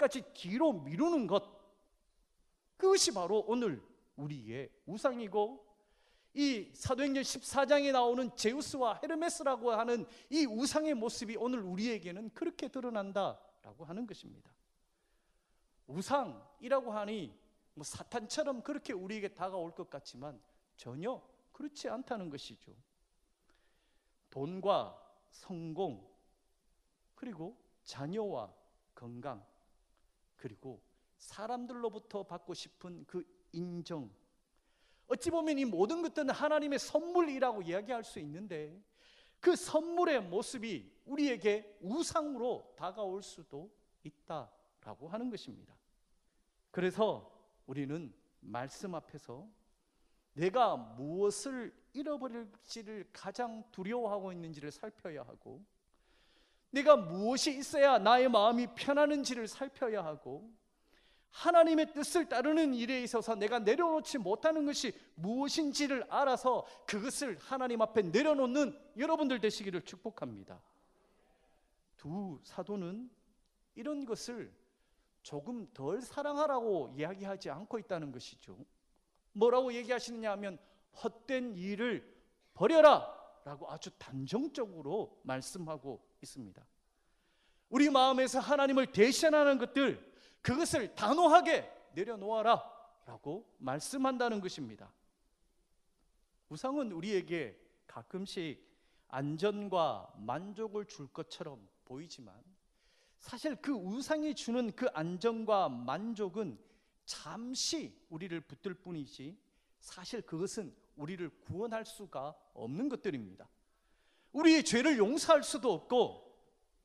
것까지 뒤로 미루는 것, 그것이 바로 오늘 우리의 우상이고, 이 사도행전 14장에 나오는 제우스와 헤르메스라고 하는 이 우상의 모습이 오늘 우리에게는 그렇게 드러난다라고 하는 것입니다. 우상이라고 하니 사탄처럼 그렇게 우리에게 다가올 것 같지만 전혀 그렇지 않다는 것이죠. 돈과 성공, 그리고 자녀와 건강, 그리고 사람들로부터 받고 싶은 그 인정, 어찌 보면 이 모든 것들은 하나님의 선물이라고 이야기할 수 있는데, 그 선물의 모습이 우리에게 우상으로 다가올 수도 있다라고 하는 것입니다. 그래서 우리는 말씀 앞에서 내가 무엇을 잃어버릴지를 가장 두려워하고 있는지를 살펴야 하고, 내가 무엇이 있어야 나의 마음이 편하는지를 살펴야 하고, 하나님의 뜻을 따르는 일에 있어서 내가 내려놓지 못하는 것이 무엇인지를 알아서 그것을 하나님 앞에 내려놓는 여러분들 되시기를 축복합니다. 두 사도는 이런 것을 조금 덜 사랑하라고 이야기하지 않고 있다는 것이죠. 뭐라고 얘기하시느냐 하면 헛된 일을 버려라 라고 아주 단정적으로 말씀하고 있습니다. 우리 마음에서 하나님을 대신하는 것들, 그것을 단호하게 내려놓아라 라고 말씀한다는 것입니다. 우상은 우리에게 가끔씩 안전과 만족을 줄 것처럼 보이지만, 사실 그 우상이 주는 그 안정과 만족은 잠시 우리를 붙들 뿐이지 사실 그것은 우리를 구원할 수가 없는 것들입니다. 우리의 죄를 용서할 수도 없고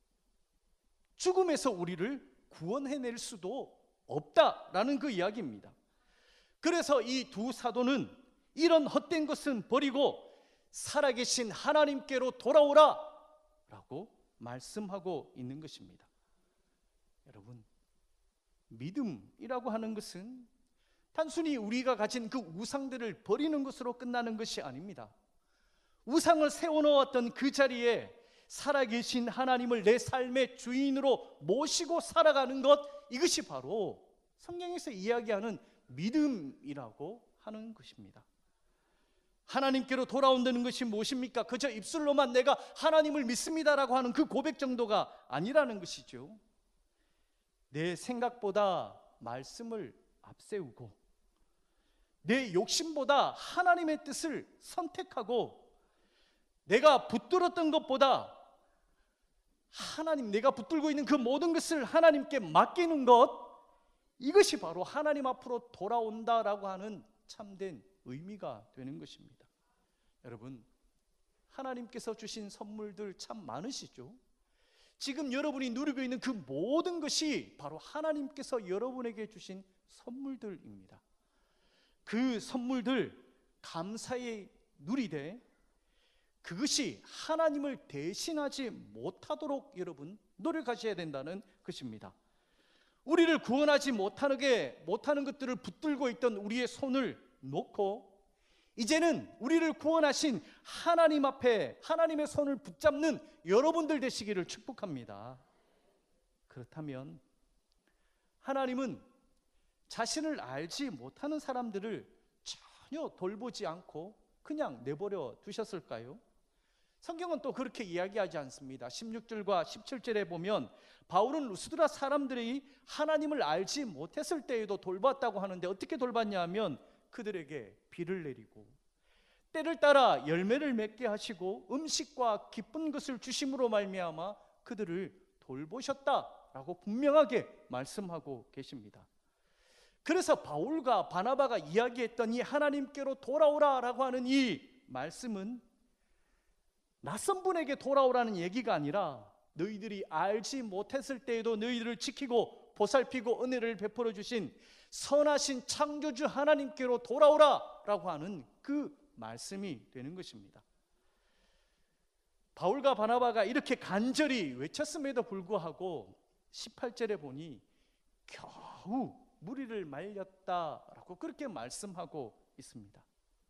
죽음에서 우리를 구원해낼 수도 없다라는 그 이야기입니다. 그래서 이 두 사도는 이런 헛된 것은 버리고 살아계신 하나님께로 돌아오라 라고 말씀하고 있는 것입니다. 여러분, 믿음이라고 하는 것은 단순히 우리가 가진 그 우상들을 버리는 것으로 끝나는 것이 아닙니다. 우상을 세워놓았던 그 자리에 살아계신 하나님을 내 삶의 주인으로 모시고 살아가는 것, 이것이 바로 성경에서 이야기하는 믿음이라고 하는 것입니다. 하나님께로 돌아온다는 것이 무엇입니까? 그저 입술로만 내가 하나님을 믿습니다라고 하는 그 고백 정도가 아니라는 것이죠. 내 생각보다 말씀을 앞세우고 내 욕심보다 하나님의 뜻을 선택하고, 내가 붙들었던 것보다 하나님, 내가 붙들고 있는 그 모든 것을 하나님께 맡기는 것, 이것이 바로 하나님 앞으로 돌아온다라고 하는 참된 의미가 되는 것입니다. 여러분, 하나님께서 주신 선물들 참 많으시죠? 지금 여러분이 누리고 있는 그 모든 것이 바로 하나님께서 여러분에게 주신 선물들입니다. 그 선물들 감사히 누리되 그것이 하나님을 대신하지 못하도록 여러분 노력하셔야 된다는 것입니다. 우리를 구원하지 못하는 것들을 붙들고 있던 우리의 손을 놓고 이제는 우리를 구원하신 하나님 앞에 하나님의 손을 붙잡는 여러분들 되시기를 축복합니다. 그렇다면 하나님은 자신을 알지 못하는 사람들을 전혀 돌보지 않고 그냥 내버려 두셨을까요? 성경은 또 그렇게 이야기하지 않습니다. 16절과 17절에 보면 바울은 루스드라 사람들이 하나님을 알지 못했을 때에도 돌봤다고 하는데, 어떻게 돌봤냐 하면 그들에게 비를 내리고 때를 따라 열매를 맺게 하시고 음식과 기쁜 것을 주심으로 말미암아 그들을 돌보셨다라고 분명하게 말씀하고 계십니다. 그래서 바울과 바나바가 이야기했던 이 하나님께로 돌아오라라고 하는 이 말씀은 낯선 분에게 돌아오라는 얘기가 아니라 너희들이 알지 못했을 때에도 너희들을 지키고 보살피고 은혜를 베풀어 주신 선하신 창조주 하나님께로 돌아오라라고 하는 그 말씀이 되는 것입니다. 바울과 바나바가 이렇게 간절히 외쳤음에도 불구하고 18절에 보니 겨우 무리를 말렸다라고 그렇게 말씀하고 있습니다.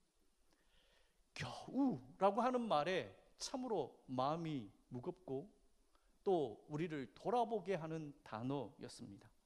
겨우라고 하는 말에 참으로 마음이 무겁고 또 우리를 돌아보게 하는 단어였습니다.